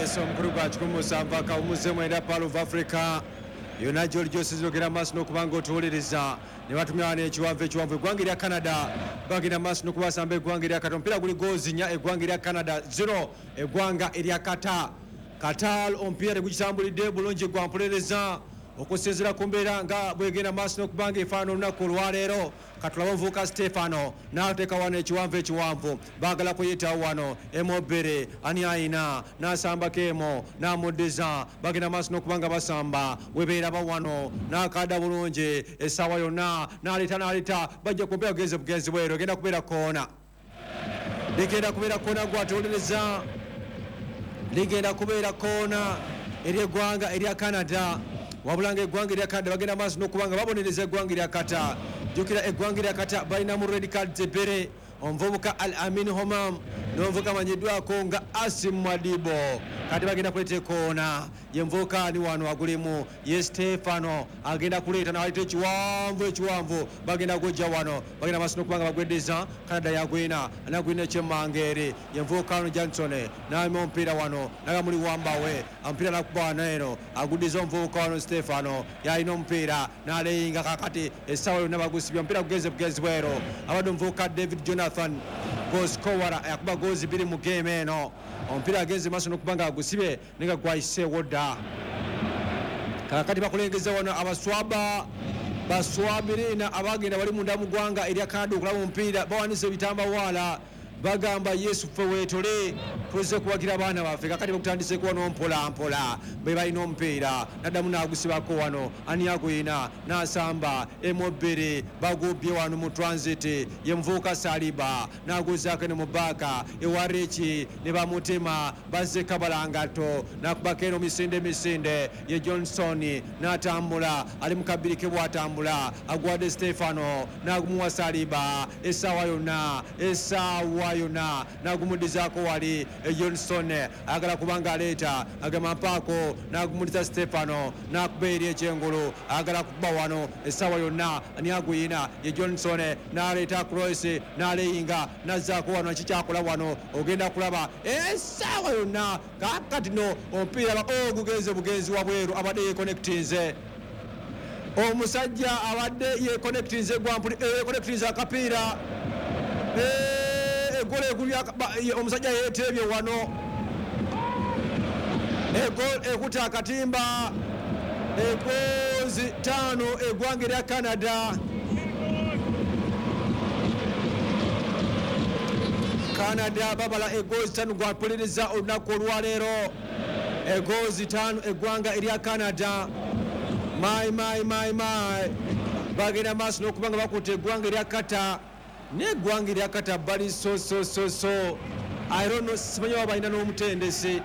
Yesu mkuru gwa 17 kawumuze mwenda Pearl of Africa yona George sizogera maso nokubanga otuwuliriza ne batumyana ekiwanvu eggwanga lya Canada bagenda maso nokubasamba eggwanga lya Qatar omupiira guli goozi 4 eggwanga lya Canada 0 eggwanga erya Qatar omupiira gukitambulidde bulungi gwa mpolereza okusinziira ku mbeera nga bwegenda maaso n'okubanga efaana olunaku olwaleero katulaba omuvubuka Stefano n'ateeka wano ekiwanvu baagala kuyitawo wano emobere ani ayina n'asambako emo n'amuddiza bagenda maaso n'okubanga basamba webeera bawano n'akada bulungi essaawa yonna n'aleeta bajja ku mbeera bugenzi bwero egenda kubeera koona ligenda kubeera koona gwatuwuliriza ligenda kubeera koona ery'eggwanga erya Canada wabulanga eggwanga erya Canada bagenda maaso n'okubanga babonereza eggwanga erya Qatar jjukira eggwanga erya Qatar balina mu red card ebere omuvubuka Al Amin Homam n'omuvubuka amanyiddwako nga Asim Madibo kati bagenda kuleeta ekoona ye muvubuka ani wano agulimu ye Stefano agenda kuleeta n'aleeta ekiwanvu bagenda kujja wano bagenda maaso n'okubanga bagweddeza Canada yagwina anagwina ekyemmangere ye muvubuka wano Johnson n'alima omupiira wano nagamuli wambawe omupiira nakuba wano eno aguddiza omuvubuka wano Stefano yalina omupiira n'aleyinga kakati essaawa yonna bagusibye omupiira bugenzi bwero abadde omuvubuka David Jonathan goskowara yakuba goozi 2 mu game eno omupiira agenze maaso n'okubanga agusibye nenga gwayiseewo dda kakati bakulengeza wano baswabirina abagenda bali munda mu ggwanga erya Canada okulaba omupiira bawanise ebitambawaala bagamba Yesu ffe weetole tuweze kuwagira abaana baffe kakati bakutandiseko wano mpolampola be balina omupiira naddamu n'agusibako wano ani agwina n'asamba emobere bagubye wano mu transit ye muvubuka Saliba n'aguzaako ne mu baaka ewareki ne bamutema bazze kabalangato n'akubako eno misinde ye Johnson n'atambula ali mu kabiri ke bw'atambula agwadde Stefano n'agumuwa Saliba essaawa yonna n'agumuddizaako wali Johnson agala kubanga aleeta agamba mpaako n'agumuddiza Stefano n'akuba eri ekyengulu agala kuba wano essaawa yonna ani aguyina ye Johnson n'aleeta Cross n'aleyinga n'azzaako wano kikyakola wano ogenda kulaba essaawa yonna kakati no omupiira bugenzi wabweru abadde yekonectinze omusajja abadde yekonectinze yekonectinze akapiira omusajja yeetebye wano ekuta akatimba egoozi 5 eggwanga erya Canada babala egoozi 5 gwapuliriza olunaku olwaleero egoozi 5 eggwanga erya Canada my bagenda maaso n'okubanga bakutte eggwanga erya Qatar n'eggwanga erya Qatar bali so I don't know simanyi baba balina n'omutendesi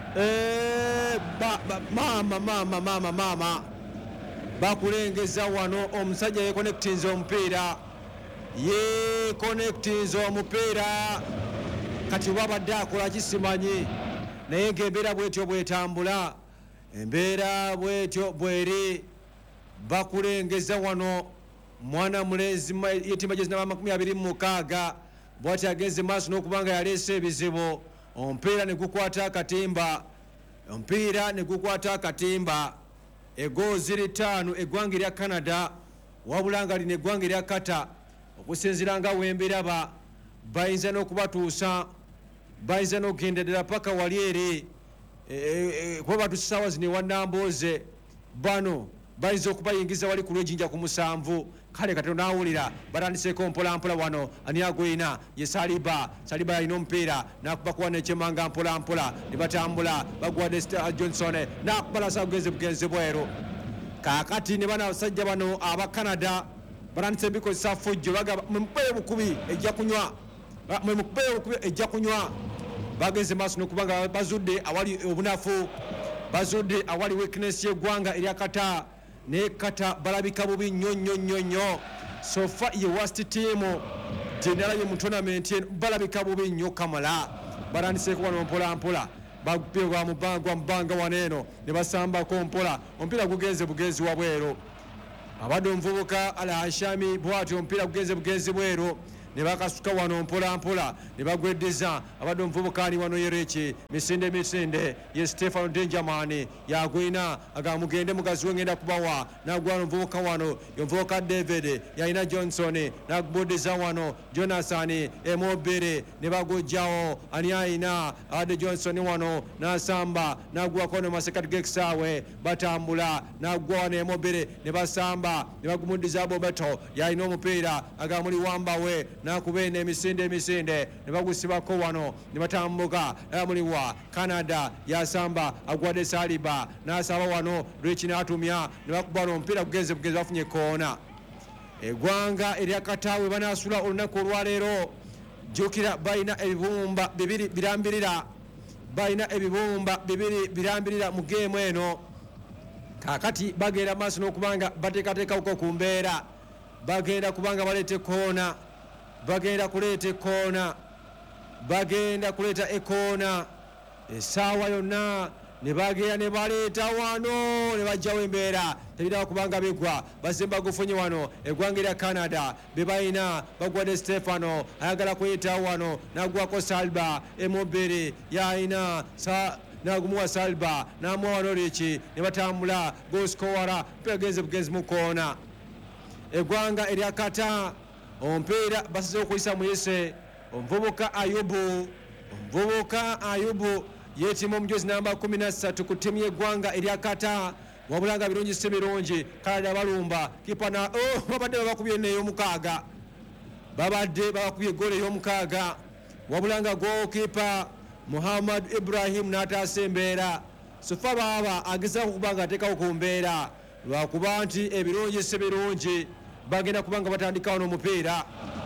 mama bakulengeza wano omusajja yekonectinze omupiira kati wabadde akola kisimanyi naye ng'embeera bwetyo bwetambula embeera bwetyo bweri bakulengeza wano mwana mulenzi yetimba jezi namba 26 bwati agenze maaso n'okubanga yaleese ebizibu omupiira ne gukwata akatimba egoozi 5 eggwanga erya Canada wabulanga lino eggwanga erya Qatar okusinziira nga wembiraba bayinza n'okubatuusa bayinza n'okugendera paka wali eri kuba batuusa ssaawa zino ewannambooze bano bayinza okubayingiza wali ku lwejinja ku 7 kale kati n'awulira batandiseko mpolampola wano ani agwina ye Saliba yalina omupiira n'akubako wano ekyemanga mpolampola ne batambula bagwadde Johnson n'akubalasa bugenzi bweru kakati ne bana abasajja bano aba Canada batandise ebikozesa fujjo bagamba mumukubeeyo bukubi ejja kunywa bagenze maaso n'okubanga bazudde awali obunafu bazudde awali weakness y'eggwanga erya Qatar ne Qatar balabika bubi nnyo sofa ye worst team generally mu tournament balabika bubi nnyo kamala barandiseko wano mpolampola bagwa mubanga waneno ne basambako mpola omupiira bugenzi wabweru abadde omuvubuka Al Hashami bwati omupiira bugenzi bweru ne bakasuka wano mpola mpola ne bagwedeza abadde omuvubukani wano yerechi misinde ye Stefano Denjamani yagwina agamugende mugazi we ngenda kubawa nagwano mvubuka wano yomvubuka David yaina Johnson nagbodeza wano Jonathan Emobere ne bagojjawo ani aina ade Johnson wano nasamba nagwa kono masekati geksawe batambula nagwa ne Emobere ne basamba ne bagumudiza Bobeto yaina omupiira agamuli wamba we nakubene emisinde ne bagusibako wano ne batambuka amuliwa Canada yasamba agwade Saliba nasaba wano Rich natumya ne bakubano omupiira kugenze bafunye kona eggwanga erya Katawe banasula olunaku olwaleero jukira balina ebibumba bibiri birambirira mu geemu eno kakati bagenda maaso n'okubanga bateekateeka uko ku mbeera bagenda kubanga baleeta ekoona bagenda kuleeta ekoona essaawa yonna ne bagenda ne baleeta wano ne bajjawo embeera tebiraba kubanga bigwa bazimba gufunye wano eggwanga erya Canada be balina bagwadde Stefano ayagala kuyitawo wano nagwako Salba Emobere yalina nagumuwa Salba namuwa wano Richi ne batambula goskowara pegenze bugenzi mukoona eggwanga erya Kata ompeera basize okuyisa muyise omuvubuka Ayubu yetima omujozi namba 13 ku ttiimu y'eggwanga erya Kata wabulanga birungi si birungi Canada balumba kipa na babadde babakubye n'ey'omukaaga goolo ey'omukaaga wabulanga goalkeeper Muhammad Ibrahim n'ataasa embeera sofa baaba agezaako kubanga ateekawo ku mbeera lwakuba nti ebirungi si birungi bagenda kubanga batandikawo n'omupiira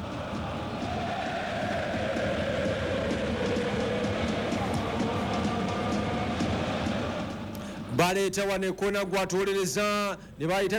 baleeta wano ekoona gwatuwolereza ne baleeta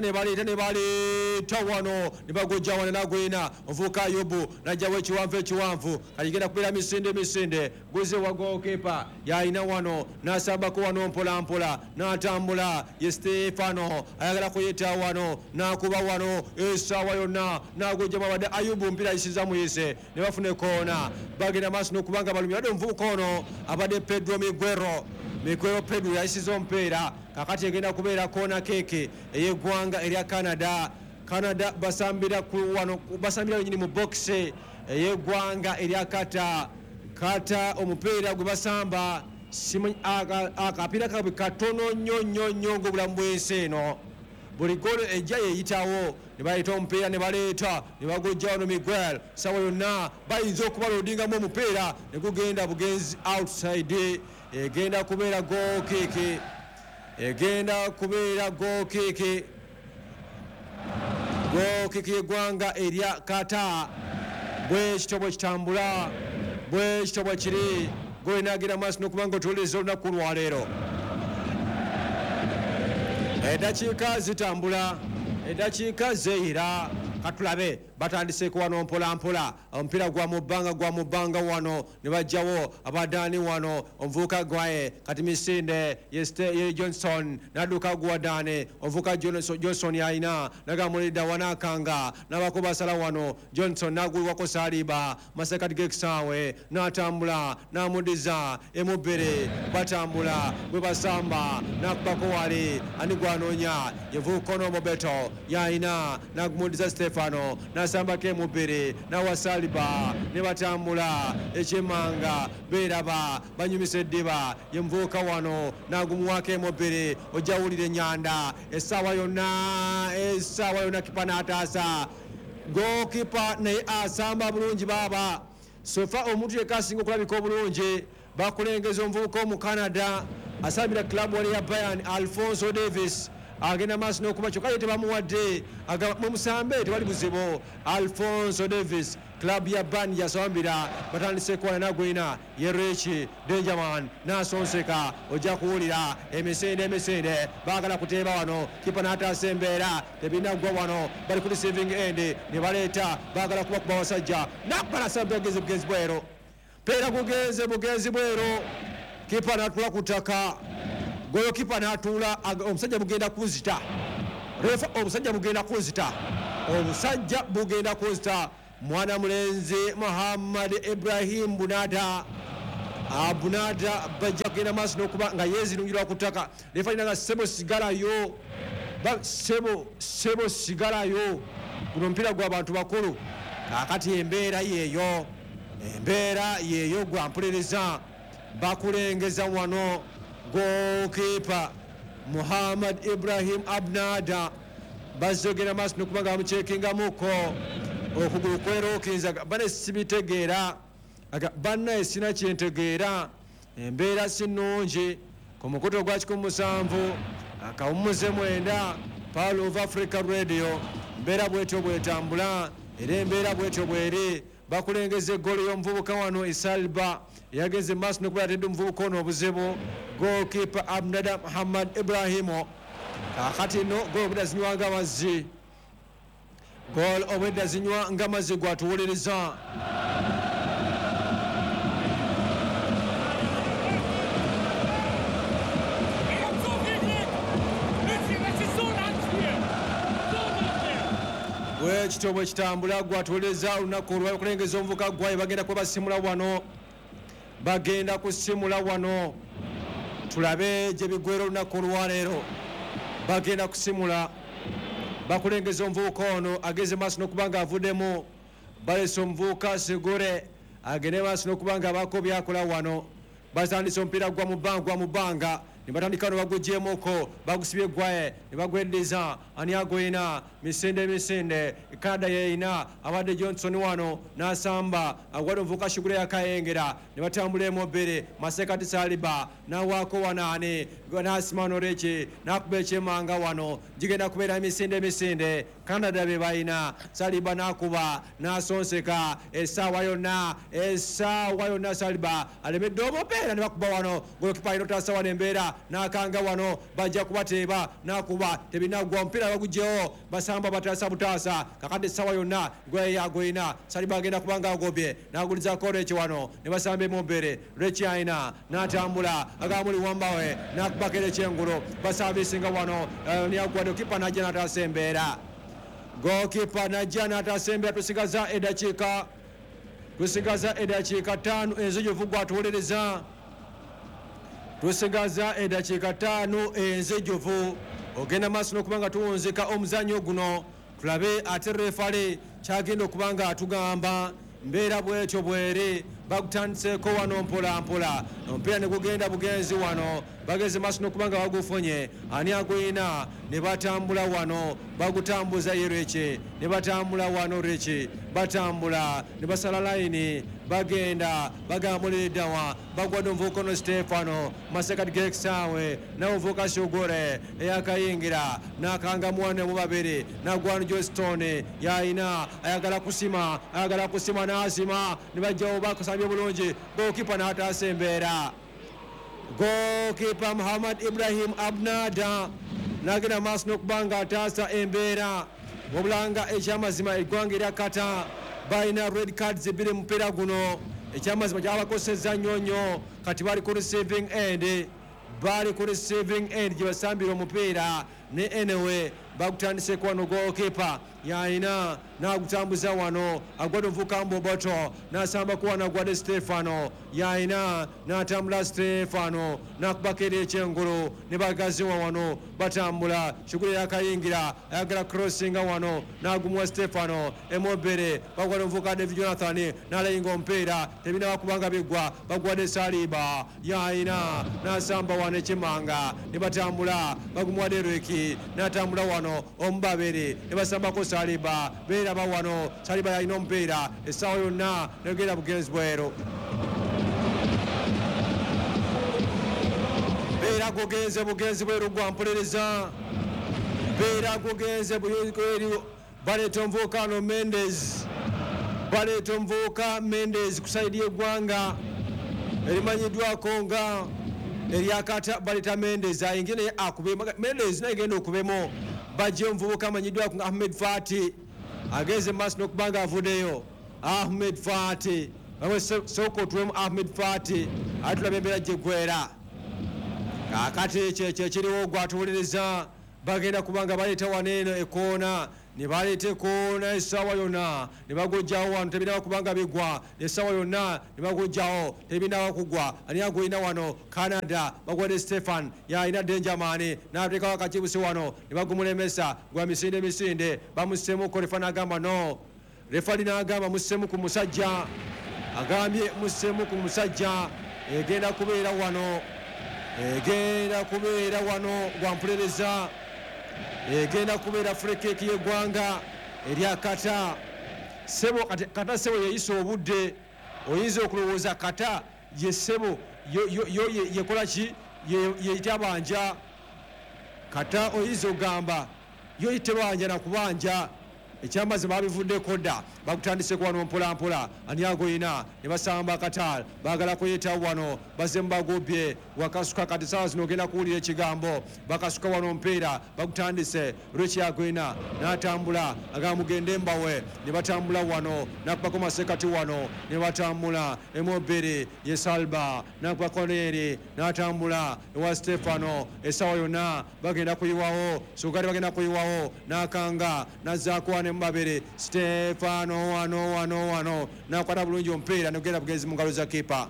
wano ne bagojja wano nagwina ovubuka Ayubu najjawo ekiwanvu aligenda kubeera misinde guze wa goalkeeper yalina wano nasambako wano mpola natambula ye Stefano ayagala kuyita wano nakuba wano essaawa yonna nagojja babadde Ayubu mpira ayisiza muyise ne bafuna ekoona bagenda maaso n'okubanga balumya badde omuvubuka ono abadde Pedro Miguero Pedro yayisiza omupiira kakati egenda kubeera koona keeke ey'eggwanga erya Canada basambira wenyini mu bokisi ey'eggwanga erya Kata omupiira gwe basamba akapiira kabwe katono nnyo ng'obulamu bw'ensi eno buli goolo ejja yeyitawo ne baleeta omupiira ne baleeta ne bagojja wano Miguel sawa yonna bayinza okubalodingamu omupiira ne gugenda bugenzi outside egenda kubeera goal kick y'eggwanga erya Kata bwekityo bwe kitambula bwekityo bwe kiri goolo enagenda maaso n'okubanga otuwuliriza olunaku lwaleero eddakiika zitambula eddakiika zeeyira katulabe batandiseko wano mpola omupiira gwa mubbanga wano ne bajjawo abadaani wano omuvubuka gwaye kati misinde ye Johnson nadduka guwadaane omuvubuka Johnson yalina nagamulidda wanakanga nabako basala wano Johnson nagulwako Saliba masekati gekisaawe natambula namudiza Emobere batambula bwe basamba nakubako wali ani gwanoonya yevubuka ono Mobeto yalina nagumudiza Stefano nasambako Emobere nawa Saliba ne batambula ekyemmanga beeraba banyumisa eddiba ye muvubuka wano nagumuwako Emobere ojjawulira ennyanda essaawa yonna kipa n'ataasa gookipa naye asamba bulungi baaba sofa omuntu yekka asinga okulabika obulungi bakulengeza omuvubuka omu Canada asambira klabu wali ya Bayern Alphonso Davis agenda maaso n'okuba kyokka ye tebamuwadde mumusambe tewali buzibu Alphonso Davis klabu ya Bayern yasambira batandise kuwana nagwina ye Rich Denjaman nasonseka ojja kuwulira emisinde baagala kuteeba wano kipa n'ataasa embeera tebinagwa wano bali ku receiving end ne baleeta baagala kubakuba abasajja nakubalasamba bugenzi bwero peera bugenzi bwero kipa natula ku ttaka goyo kipa n'atuula omusajja bugenda kunzita refa omusajja bugenda kunzita mwana mulenzi Muhammad Ibrahim Bunada Bunada bajja kugenda maaso n'okuba nga yeezirungirwa ku ttaka leefalina nga sebo sigalayo sebo sigalayo guno omupiira gw'abantu bakulu kaakati embeera yeeyo gwampuliriza bakulengeza wano gookiipa Muhammad Ibrahim Abnada bazogera maaso n'okuba nga bamucekingamuko okugulu kwerookinza bane sibitegeera bannaye sina kyentegeera embeera si nnungi ku mukuto gwa 17 akawumuze 9 Power of Africa Radio mbeera bwetyo bwetambula era embeera bwetyo bweri bakulengeza eggolo y'omuvubuka wano Isalba yagenze maaso n'okuba yatedde omuvubuka ono obuzibu gookipa Abnada Muhammad Ibrahimo kakati no gol obwedda zinywa nga mazzi gol obwedda zinywa nga mazzi gwatuwuliriza bwekityo bwekitambula gwatuwuliriza olunaku olwakulengeza omuvubuka gwaye bagenda kuba bagenda kusimula wano tulabe gye bigwera olunaku olwaleero bagenda kusimula bakulengeza omuvubuka ono ageze maaso n'okuba nga avuddemu balesa omuvubuka Sigure agende maaso n'okuba nga abaako byakola wano batandise omupiira gwa mu bbanga ne batandika no bagugyemuko bagusibye gwaye ne bagweddiza ani agoyina misinde Canada yeeyina abadde Johnson wano n'asamba agwadde omuvubuka Sigure yakayengera ne batambula emobere Masekati Saliba n'awaako wanaani n'asimano reki n'akuba ekyemanga wano gigenda kubeera misinde Canada be bayina Saliba n'akuba n'asonseka essaawa yonna Saliba alemedde omupiira ne bakuba wano golokipa ayina otaasa wano embeera n'akanga wano bajja kubateeba n'akuba tebinagwa omupiira bagugyewo basamba bataasa butaasa kakadde essaawa yonna gweyagoyina Saliba agenda kubanga agobye n'agulizako reki wano ne basamba emubbere reki ayina n'atambula agamuli wambawe n'akubako ekyengulu basambisinga wano niagwadde okipa najja n'ataasa embeera gookipa najja n'ataasa embeera tusigaza eddakiika 5 enzijjuvu gwatuwuliriza tusigaza eddakiika 5 enzijjuvu ogenda maaso n'okuba nga tuwunzika omuzannyo guno tulabe ate refale kyagenda okuba nga atugamba mbeera bwetyo bweri bagutandiseko wano mpolampola omupiira ne gugenda bugenzi wano bageze maaso n'okuba nga bagufunye ani aguyina ne batambula wano bagutambuza yereki ne batambula wano reki batambula ne basala layini bagenda bagambulira eddawa bagwadde omuvubuka ono Stefano Masekati gekisaawe n'omuvubuka Sigure eyakayingira n'akanga muwane mu babiri n'agwanu Johnstone yayina ayagala kusima n'asima ne bajjawo bakusambye bulungi gookipa n'ataasa embeera gookipa Muhammad Ibrahim Abnada n'agenda maaso n'okuba nga ataasa embeera wabulanga ekyamazima eggwanga erya Qatar balina red cards 2 mu mupiira guno ekyamazima kyabakoseza nnyo kati bali ku receiving end gye basambira omupiira ne enewe bagutandiseko wano gookipa yayina n'agutambuza wano agwadde omuvubuka Mboboto n'asambako wano agwadde Stefano yayina n'atambula Stefano n'akubako eri ekyengulu ne bagaziwa wano batambula Sigure yakayingira ayagala crossinga wano n'agumuwa Stefano emobere bagwadde omuvubuka David Jonathan n'alayinga omupiira tebina bakubanga bigwa bagwadde Saliba yayina n'asamba wano ekimanga ne batambula bagumuwadde Reki n'atambula wano omubabiri ne basambako Saliba beeraba wano Saliba yalina omupiira essaawa yonna negenda bugenzi bweru beera bugenzi bweru gwampuliriza beera gugenze bweru baleeta omuvubuka ano Mendes ku saidi y'eggwanga erimanyiddwako nga eryakata baleeta Mendes ayingira naye akube Mendes naye genda okubemo bajje omuvubuka amanyiddwako nga Ahmed Fati ageze maaso n'okuba nga avuddeyo Ahmed Fati bamwe sooka otuwemu Ahmed Fati ate tulaba embeera gye gwera kaakati ekyo ekiriwo gwatuwuliriza bagenda kuba nga baleeta wano eno ekoona ne baleeteko n'essaawa yonna ne bagojjawo wano tebinawa kubanga bigwa n'essaawa yonna ne bagojjawo tebinawa kugwa ani agulina wano Canada bagwadde Stefan yalina Denjamani n'ateekawo akakibusi wano ne bagumulemesa gwa misinde bamusemuko refa n'agamba no refali n'agamba musemu ku musajja agambye musemu ku musajja egenda kubeera wano gwampulereza egenda kubeera free kick y'eggwanga erya Kata sebo Kata sebo yeyisa obudde oyinza okulowooza Kata ye sebo yo yekola ki yeyitabanja Kata oyinza ogamba yo yitebanja nakubanja ekyambazi babivuddeko dda bakutandise wano mpolampola ani agoyina ne basamba Katal baagala kuyitawo wano bazemu bagobye wakasuka kati sawa zino ogenda kuwulira ekigambo bakasuka wano mpeera bakutandise Richi agoyina n'atambula agamba mugende mbawe ne batambula wano nakubako masekati wano ne batambula emobere ye Salba nakuba Koneri n'atambula ewa Stefano esawa yonna bagenda kuyiwawo sugari bagenda kuyiwawo n'akanga nazaako ne mbabere Stefano wano nakwata bulungi omupiira negenda bugenzi mu ngalo za kipa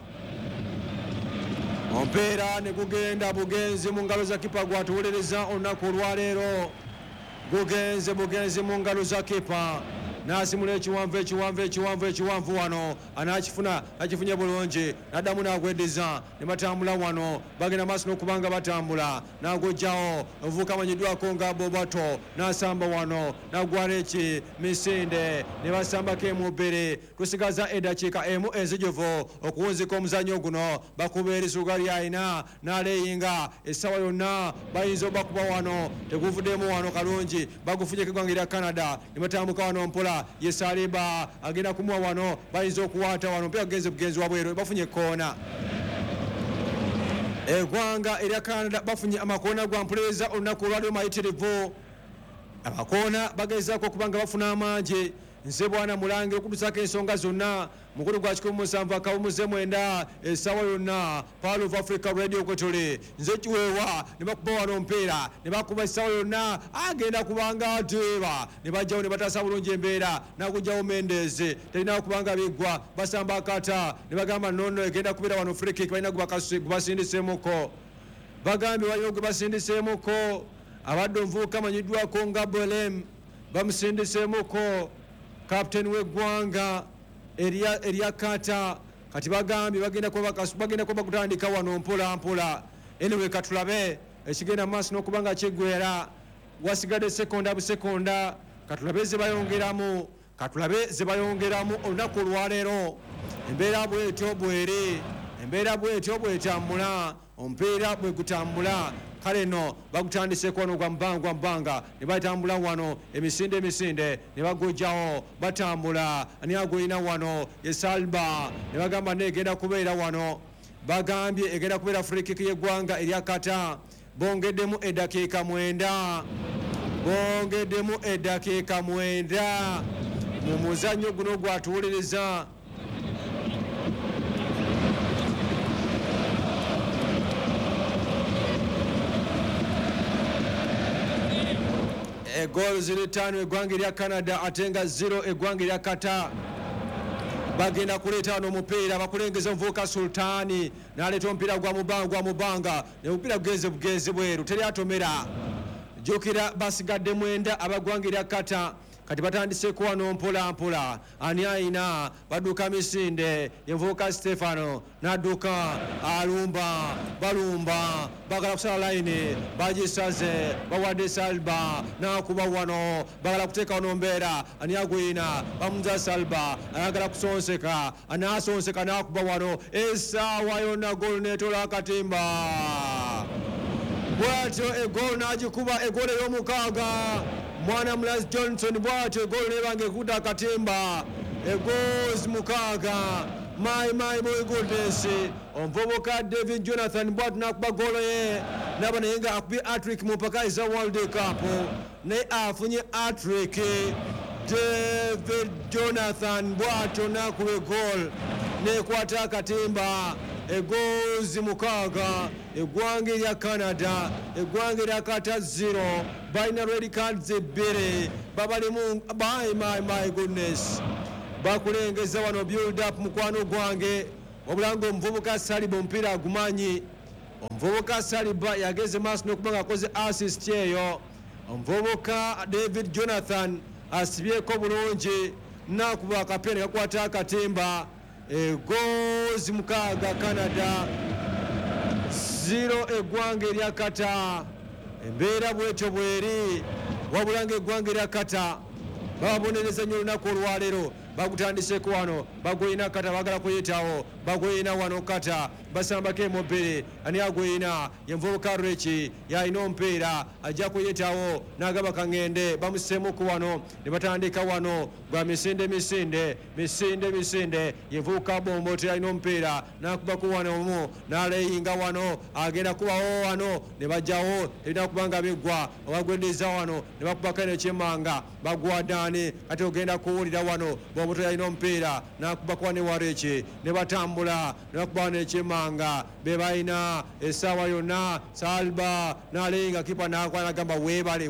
omupiira ne gugenda bugenzi mu ngalo za kipa gwatuwuliriza olunaku olwaleero bugenzi mu ngalo za kipa nasimula ekiwanvu wano anakifuna akifunye bulungi naddamu n'agweddiza ne batambula wano bagenda maaso n'okubanga batambula n'agojjawo omuvubuka amanyiddwako nga Bobato n'asamba wano n'agwala eki misinde ne basambako emubbiri tusigaza eddakiika emu enzijuvu okuwunzika omuzannyo guno bakuba erisuga lyalina n'aleeyinga essaawa yonna bayinza obakuba wano teguvuddemu wano kalungi bagufunyeko eggwanga erya Canada ne batambuka wano mpola Yesaliba agenda kumuwa wano bayinza okuwaata wano mpira bugenzi wabweru bafunye koona eggwanga erya Canada bafunye amakoona gwampuleeza olunaku olwaliwo mayitirivu amakoona bagezaako okubanga bafuna amangi nze bwana mulange okutusaako ensonga zonna mukulu gwa 17 essaawa yonna Pearl of Africa Radio kwe tuli nze kiweewa ne bakuba wano mpeera ne bakuba essaawa yonna agenda kubanga ateeba ne bajjawo ne bataasa bulungi embeera n'akugjawo Mendes terina kubanga biggwa basamba Kata ne bagamba nonno egenda kubeera wano free kick balina gubasindiseemuko bagambye waliwo gwe basindiseemuko abadde omuvubuka amanyiddwako nga Bolem bamusindiseemuko kapteni w'eggwanga erya Kata kati bagambye bagenda kuba bakutandika wano mpolampola anyway katulabe ekigenda maaso n'okuba nga kiggwera wasigadde sekonda katulabe ze bayongeramu olunaku olwaleero embeera bwetyo bwetambula omupiira bwe gutambula kale no bagutandiseko wano gwa mbanga ne batambula wano emisinde ne bagojjawo batambula ani agoyina wano Yesalba ne bagamba negenda kubeera wano bagambye egenda kubeera free kick y'eggwanga erya Kata bongeddemu eddakiika 9 mu muzannyo guno gwatuwuliriza eggoolo ziri 5 eggwanga erya Canada ate nga 0 eggwanga erya Kata bagenda kuleeta wano omupiira bakulengeza omuvubuka Sultani n'aleeta omupiira gwa mubanga ne omupiira bugenzi bweru teri atomera jjukira basigadde 9 abaggwanga erya Kata kati batandiseko wano mpolampola ani ayina badduka misinde yenvubuka Stefano n'adduka balumba bagala kusala layini bagisaze bawadde Salba n'akuba wano bagala kuteeka wano mbeera ani agwina bamunza Salba ayagala kusonseka anaasonseka n'akuba wano essaawa yonna goolu n'etola akatimba bwatyo egoolu n'agikuba egoolu ey'omukaaga mwana Mulazi Johnson bwatyo egoolu nebanga ekudda akatimba egoozi 6 my goodness omuvubuka David Jonathan bwatyo n'akuba goolo ye naba naye nga akubye hat-trick mu mpaka eza World Cup naye afunye hat-trick David Jonathan bwatyo n'akuba egoolu n'ekwata akatimba egoozi 6 eggwanga erya Canada eggwanga erya kata 0 balina red cards 2 babalimu my goodness bakulengeza wano build up mukwano gwange obulanga omuvubuka Saliba omupiira agumanyi omuvubuka Saliba yageze maaso n'okuba ng'akoze assist eyo omuvubuka David Jonathan asibyeko bulungi nakuba akapiira nekakwata akatimba egoozi 6 Canada 0 eggwanga erya kata embeera bwetyo bweri wabulanga eggwanga erya kata bababonereza nnyo olunaku olwaleero bagutandiseko wano bagwina kata bagala kuyitawo bagwina wano kata basambako emobere ani agwina yenvubuka Reki yalina omupiira ajja kuyitawo n'agaba kaŋŋende bamusemuku wano ne batandika wano gwa misinde yenvubuka Bomboto yalina omupiira n'akubako wano omu n'aleyinga wano agenda kubawo wano ne bajjawo ebina kubanga biggwa obagwendeza wano ne bakubako eno ekyemmanga bagwaddaani ate ogenda kuwulira wano Bomboto yalina omupiira n'akubako wano ewa Reki ne batambula ne bakuba wano ekyemmanga be balina essaawa yonna Saliba n'aleyinga kipa n'akwana n'agamba weebale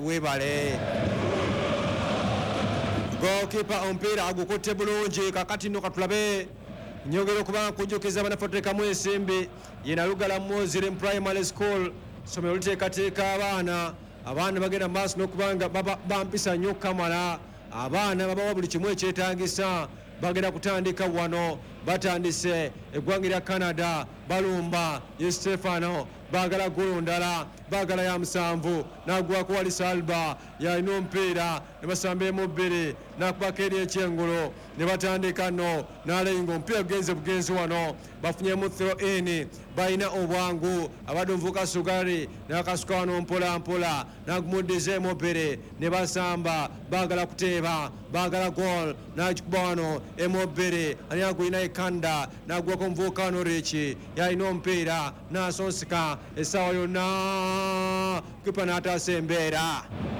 goalkeeper omupiira agukutte bulungi kakati nno katulabe nyongera okuba nkujjukiza banafotoekamu ensimbi yena Lugala Muslim Primary School somero liteekateeka abaana bagenda maaso n'okubanga bampisa nnyo Kamala abaana babawa buli kimu ekyetaagisa bagenda kutandika wano batandise eggwanga erya Canada balumba ye Stefano bagala gulu ndala bagala ya 7 nagwako wali Saliba yalina omupiira ne basamba emubiri nakubako eri ekyengulu ne batandika nno n'aleyinga omupiira bugenzi wano bafunyemu throw in balina obwangu abadde omuvubuka Sugari n'akasuka wano mpola nagumuddiza emubiri ne basamba bagala kuteeba bagala goal n'agikuba wano emubiri ani agulina Canada nagwako omuvubuka wano Reki yalina omupiira n'asonsika essaawa yonna kipa n'ataasa embeera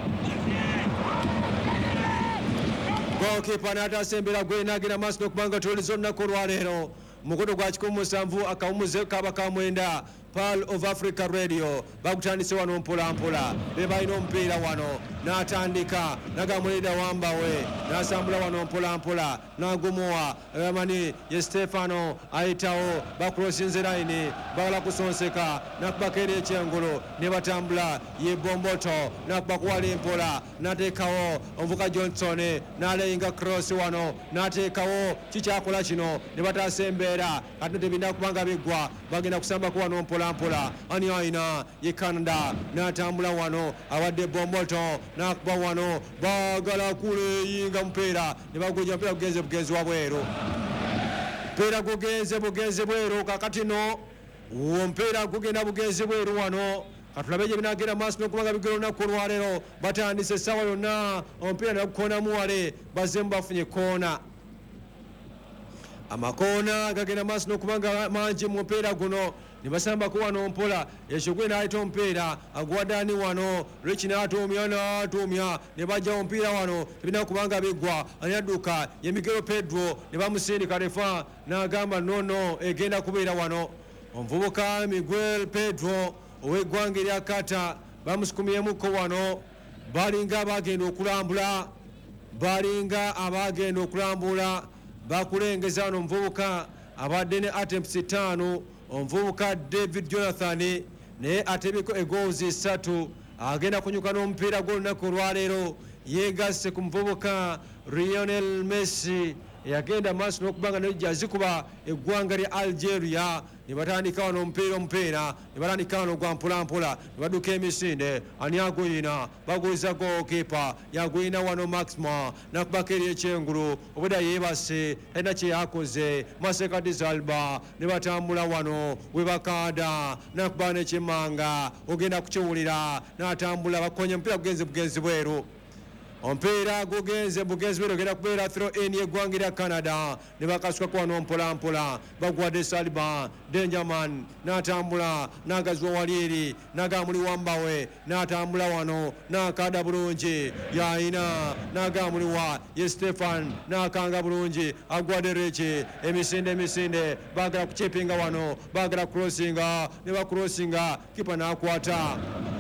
goalkeeper n'ataasa embeera gwe n'agenda maaso n'okubanga tuwuliza olunaku olwaleero mukono gwa 17 akawumuze kaba kamwenda Pearl of Africa Radio bagutandise wano mpola be balina omupiira wano n'atandika nagamulida wambawe n'asambula wano mpola n'agumuwa amani ye Stefano ayitawo bakrosinze line bagala kusonseka nakubako eri ekyengulu ne batambula ye Bomboto nakuba kuwali mpola n'ateekawo omuvuka Johnson n'aleyinga cross wano n'ateekawo kikyakola kino ne bataasa embeera kati tebinda kubanga biggwa bagenda kusambako wano mpola ani ayina ye Canada n'atambula wano awadde Bomboto n'akuba wano bagala kuleyinga mupiira ne bagujja mupiira bugenzi wabweru mupiira bugenzi bweru kakati no omupiira gugenda bugenzi bweru wano katulabe gye binagenda maaso n'okubanga bigera olunaku olwaleero batandise essaawa yonna omupiira ne bagukoonamu wale bazemu bafunye koona amakoona gagenda maaso n'okubanga mangi mu mupiira guno ne basambako wano mpola ekigwe n'ayita omupiira aguwaddaani wano Reki n'atuumya ne bajja omupiira wano tebina kubanga biggwa ani adduka ye Miguel Pedro ne bamusindika refa n'agamba nono egenda kubeera wano omuvubuka Miguel Pedro ow'eggwanga erya Kata bamusukumyemuko wano balinga abagenda okulambula bakulengeza wano omuvubuka abadde ne attempts 5 omuvubuka David Jonathan naye atebeko egoozi 3 agenda kunyuka n'omupiira gw'olunaku olwaleero yeegasse ku muvubuka Lionel Messi eyagenda maaso n'okubanga nejja zikuba eggwanga lya Algeria ne batandika wano omupiira ne batandika wano gwa mpola ne badduka emisinde ani aguyina baguliza goalkeeper yaguyina wano Maxima nakubako eri ekyengulu obwedda yeebase talina kye yakoze Masekati Saliba ne batambula wano we bakaada nakuba n'ekyemmanga ogenda kukiwulira n'atambula bakonye omupiira bugenzi bweru omupiira gugenze bugenzi birogera kubeera throw in yeggwanga erya Canada ne bakasuka wano mpolampola bagwadde Saliba Denjaman n'atambula n'agaziwa wali eri n'agamuli Wambawe n'atambula wano n'akada bulungi yayina n'agamuliwa ye Stefan n'akanga bulungi agwadde Rechi emisinde baagala kukyepinga wano baagala crossinga ne bakrossinga kipa n'akwata